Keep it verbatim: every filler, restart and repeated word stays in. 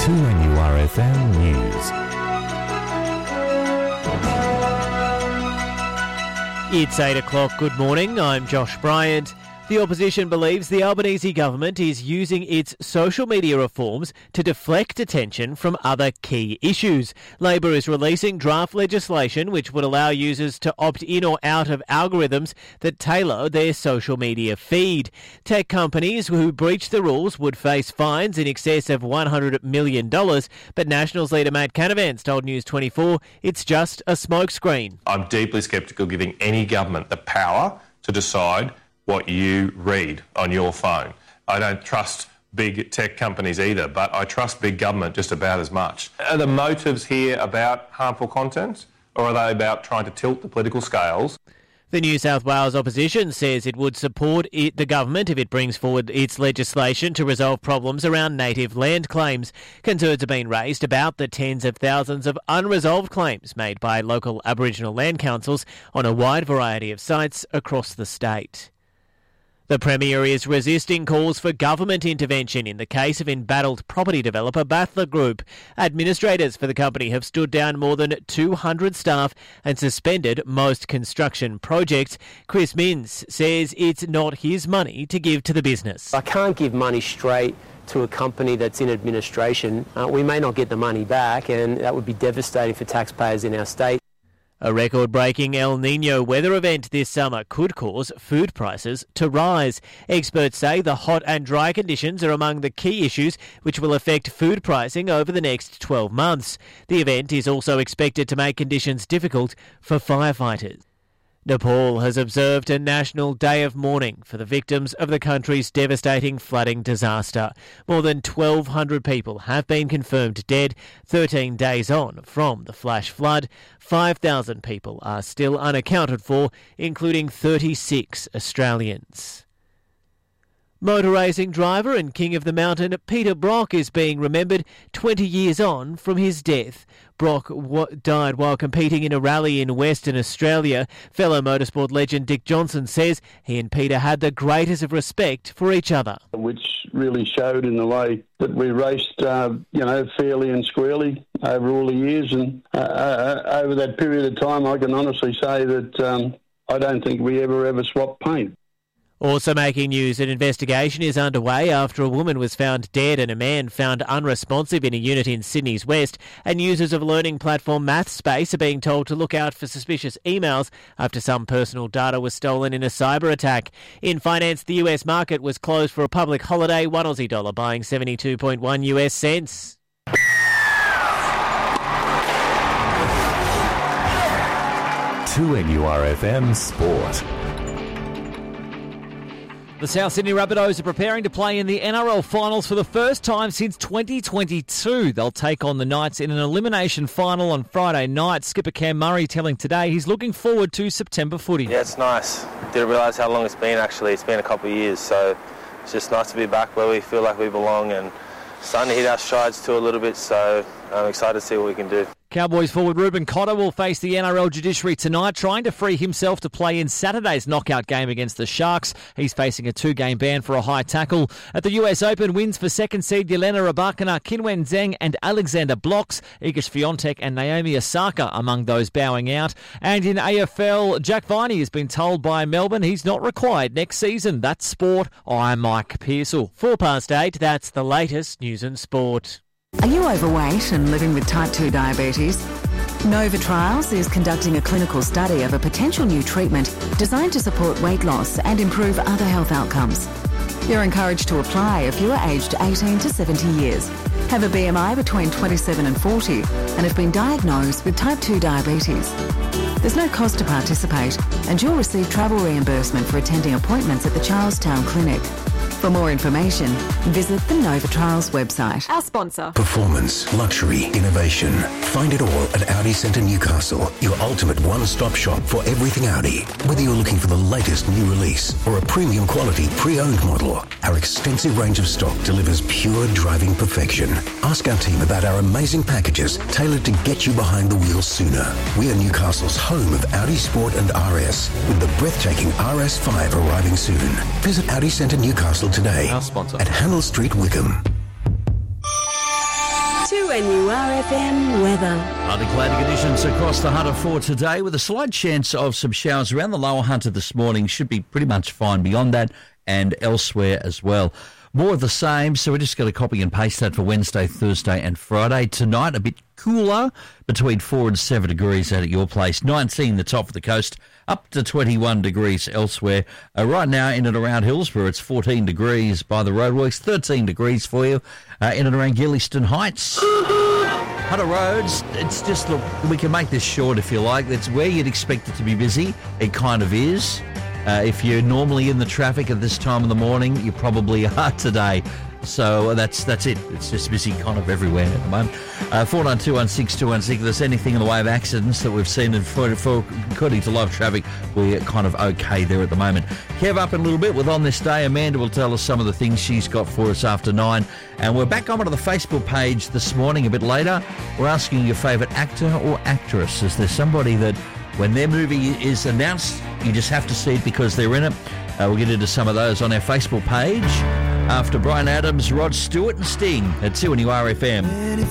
two N U R F M News. It's eight o'clock. Good morning. I'm Josh Bryant. The opposition believes the Albanese government is using its social media reforms to deflect attention from other key issues. Labor is releasing draft legislation which would allow users to opt in or out of algorithms that tailor their social media feed. Tech companies who breach the rules would face fines in excess of one hundred million dollars, but Nationals leader Matt Canavan told News twenty-four it's just a smokescreen. I'm deeply sceptical giving any government the power to decide what you read on your phone. I don't trust big tech companies either, but I trust big government just about as much. Are the motives here about harmful content, or are they about trying to tilt the political scales? The New South Wales opposition says it would support it, the government if it brings forward its legislation to resolve problems around native land claims. Concerns have been raised about the tens of thousands of unresolved claims made by local Aboriginal land councils on a wide variety of sites across the state. The Premier is resisting calls for government intervention in the case of embattled property developer Battler Group. Administrators for the company have stood down more than two hundred staff and suspended most construction projects. Chris Minns says it's not his money to give to the business. I can't give money straight to a company that's in administration. Uh, we may not get the money back, and that would be devastating for taxpayers in our state. A record-breaking El Niño weather event this summer could cause food prices to rise. Experts say the hot and dry conditions are among the key issues which will affect food pricing over the next twelve months. The event is also expected to make conditions difficult for firefighters. Nepal has observed a national day of mourning for the victims of the country's devastating flooding disaster. More than twelve hundred people have been confirmed dead thirteen days on from the flash flood. five thousand people are still unaccounted for, including thirty-six Australians. Motor racing driver and king of the mountain Peter Brock is being remembered twenty years on from his death. Brock w- died while competing in a rally in Western Australia. Fellow motorsport legend Dick Johnson says he and Peter had the greatest of respect for each other. Which really showed in the way that we raced, uh, you know, fairly and squarely over all the years. And uh, uh, over that period of time, I can honestly say that um, I don't think we ever, ever swapped paint. Also making news, an investigation is underway after a woman was found dead and a man found unresponsive in a unit in Sydney's West, and users of learning platform MathSpace are being told to look out for suspicious emails after some personal data was stolen in a cyber attack. In finance, the U S market was closed for a public holiday, one Aussie dollar buying seventy-two point one U S cents. two N U R F M Sport. The South Sydney Rabbitohs are preparing to play in the N R L Finals for the first time since twenty twenty-two. They'll take on the Knights in an elimination final on Friday night. Skipper Cam Murray telling Today he's looking forward to September footy. Yeah, it's nice. Didn't realise how long it's been actually. It's been a couple of years, so it's just nice to be back where we feel like we belong and starting to hit our strides too a little bit, so I'm excited to see what we can do. Cowboys forward Ruben Cotter will face the N R L judiciary tonight, trying to free himself to play in Saturday's knockout game against the Sharks. He's facing a two-game ban for a high tackle. At the U S Open, wins for second seed Yelena Rybakina, Qinwen Zheng and Alexander Blocks. Iga Swiatek and Naomi Osaka among those bowing out. And in A F L, Jack Viney has been told by Melbourne he's not required next season. That's sport. I'm Mike Pearsall. Four past eight, that's the latest news and sport. Are you overweight and living with type two diabetes? Nova Trials is conducting a clinical study of a potential new treatment designed to support weight loss and improve other health outcomes. You're encouraged to apply if you are aged eighteen to seventy years, have a B M I between twenty-seven and forty, and have been diagnosed with type two diabetes. There's no cost to participate, and you'll receive travel reimbursement for attending appointments at the Charlestown Clinic. For more information, visit the Nova Trials website. Our sponsor. Performance, luxury, innovation. Find it all at Audi Centre Newcastle, your ultimate one-stop shop for everything Audi. Whether you're looking for the latest new release or a premium quality pre-owned model, our extensive range of stock delivers pure driving perfection. Ask our team about our amazing packages tailored to get you behind the wheel sooner. We are Newcastle's home of Audi Sport and R S, with the breathtaking R S five arriving soon. Visit Audi Centre Newcastle today Our sponsor. at Hannell Street, Wickham. two N U R F M weather. Partly cloudy conditions across the Hunter for today with a slight chance of some showers around the lower Hunter this morning. Should be pretty much fine beyond that and elsewhere as well. More of the same, so we're just going to copy and paste that for Wednesday, Thursday and Friday. Tonight, a bit cooler, between four and seven degrees out at your place. nineteen the top of the coast, up to twenty-one degrees elsewhere. Uh, right now, in and around Hillsborough, it's fourteen degrees by the roadworks, thirteen degrees for you uh, in and around Gillieston Heights. Hunter Roads, it's just, look, we can make this short if you like. It's where you'd expect it to be busy. It kind of is. Uh, if you're normally in the traffic at this time of the morning, you probably are today. So that's that's it. It's just busy kind of everywhere at the moment. Uh, four nine two one six two one six. If there's anything in the way of accidents that we've seen, and for, for according to live traffic, we're kind of okay there at the moment. Kev up in a little bit with On This Day. Amanda will tell us some of the things she's got for us after nine. And we're back onto the Facebook page this morning a bit later. We're asking your favourite actor or actress. Is there somebody that, when their movie is announced, you just have to see it because they're in it? Uh, we'll get into some of those on our Facebook page after Bryan Adams, Rod Stewart and Sting at two N U R F M.